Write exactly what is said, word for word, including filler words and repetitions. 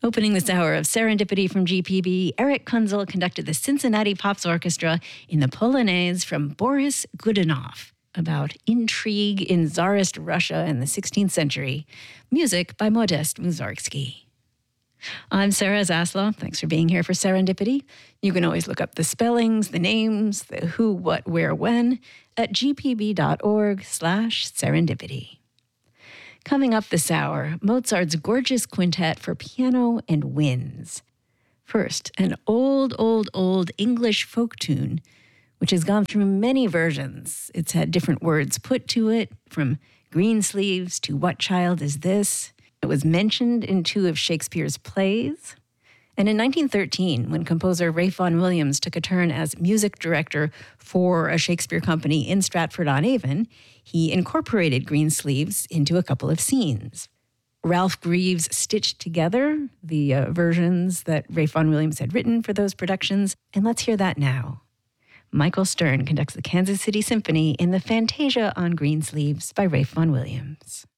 Opening this hour of Serendipity from G P B, Eric Kunzel conducted the Cincinnati Pops Orchestra in the Polonaise from Boris Godunov about intrigue in Tsarist Russia in the sixteenth century. Music by Modest Mussorgsky. I'm Sarah Zaslow. Thanks for being here for Serendipity. You can always look up the spellings, the names, the who, what, where, when at gpb.org slash serendipity. Coming up this hour, Mozart's gorgeous quintet for piano and winds. First, an old, old, old English folk tune, which has gone through many versions. It's had different words put to it, from Greensleeves to What Child Is This? It was mentioned in two of Shakespeare's plays. And in nineteen thirteen, when composer Ralph Vaughan Williams took a turn as music director for a Shakespeare company in Stratford-on-Avon, he incorporated Greensleeves into a couple of scenes. Ralph Greaves stitched together the uh, versions that Ralph Vaughan Williams had written for those productions, and let's hear that now. Michael Stern conducts the Kansas City Symphony in the Fantasia on Greensleeves by Ralph Vaughan Williams.